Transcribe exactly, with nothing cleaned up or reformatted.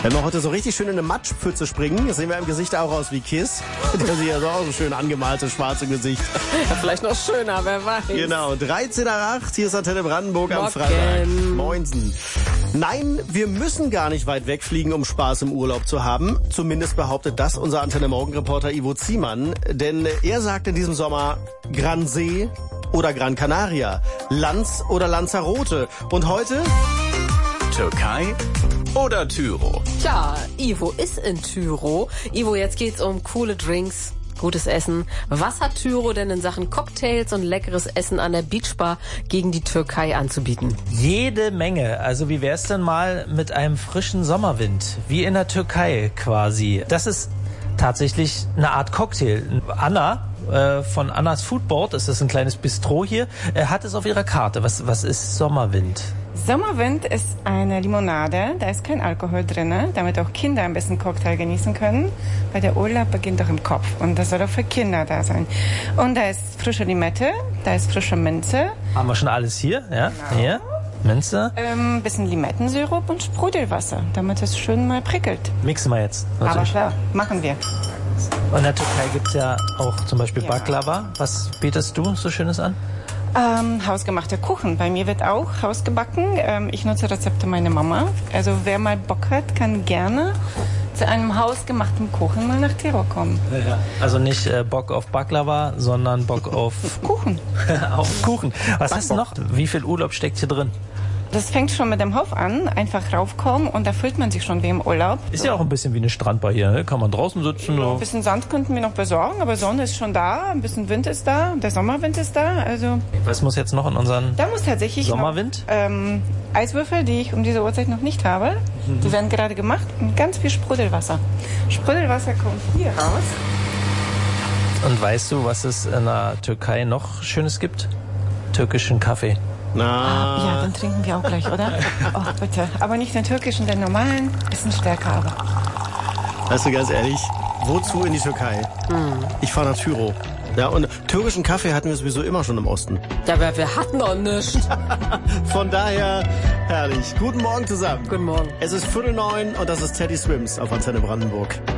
Wenn wir heute so richtig schön in eine Matschpfütze springen, das sehen wir im Gesicht auch aus wie Kiss. Der sieht ja so auch so schön angemalte, schwarze Gesicht. Ja, vielleicht noch schöner, wer weiß. Genau, dreizehn nach acht, hier ist Antenne Brandenburg am Morgen. Freitag. Moinsen. Nein, wir müssen gar nicht weit wegfliegen, um Spaß im Urlaub zu haben. Zumindest behauptet das unser Antenne Morgen-Reporter Ivo Ziemann. Denn er sagt in diesem Sommer Gran See oder Gran Canaria, Lanz oder Lanzarote. Und heute? Türkei oder Tyro? Tja, Ivo ist in Tyro. Ivo, jetzt geht's um coole Drinks, gutes Essen. Was hat Tyro denn in Sachen Cocktails und leckeres Essen an der Beachbar gegen die Türkei anzubieten? Jede Menge. Also wie wär's denn mal mit einem frischen Sommerwind? Wie in der Türkei quasi. Das ist tatsächlich eine Art Cocktail. Anna äh, von Annas Foodboard, das ist ein kleines Bistro hier, äh, hat es auf ihrer Karte. Was, was ist Sommerwind? Sommerwind ist eine Limonade, da ist kein Alkohol drin, damit auch Kinder ein bisschen Cocktail genießen können, weil der Urlaub beginnt doch im Kopf und das soll auch für Kinder da sein. Und da ist frische Limette, da ist frische Minze. Haben wir schon alles hier? Ja, genau. Hier, Minze. Ein ähm, bisschen Limettensirup und Sprudelwasser, damit es schön mal prickelt. Mixen wir jetzt. Natürlich. Aber klar, machen wir. Und in der Türkei gibt es ja auch zum Beispiel Ja. Baklava. Was bietest du so Schönes an? Ähm, hausgemachter Kuchen. Bei mir wird auch hausgebacken. Ähm, ich nutze Rezepte meiner Mama. Also wer mal Bock hat, kann gerne zu einem hausgemachten Kuchen mal nach Tirol kommen. Ja. Also nicht äh, Bock auf Baklava, sondern Bock auf Kuchen. auf Kuchen. Was hast du noch? Wie viel Urlaub steckt hier drin? Das fängt schon mit dem Hof an. Einfach raufkommen und da fühlt man sich schon wie im Urlaub. Ist ja auch ein bisschen wie eine Strandbar hier, ne? Kann man draußen sitzen. Ein bisschen Sand könnten wir noch besorgen, aber Sonne ist schon da, ein bisschen Wind ist da, der Sommerwind ist da. Also Was muss jetzt noch in unseren da muss tatsächlich Sommerwind? noch ähm, Eiswürfel, die ich um diese Uhrzeit noch nicht habe. Mhm. Die werden gerade gemacht und ganz viel Sprudelwasser. Sprudelwasser kommt hier raus. Und weißt du, was es in der Türkei noch Schönes gibt? Türkischen Kaffee. Na, Ah, ja, den trinken wir auch gleich, oder? Oh, bitte. Aber nicht den türkischen, den normalen. Bisschen stärker aber. weißt du, ganz ehrlich, wozu in die Türkei? Ich fahre nach Tyro. Ja, und türkischen Kaffee hatten wir sowieso immer schon im Osten. Ja, wir, wir hatten doch nichts. Von daher, herrlich. Guten Morgen zusammen. Guten Morgen. Es ist Viertel neun und das ist Teddy Swims auf Antenne Brandenburg.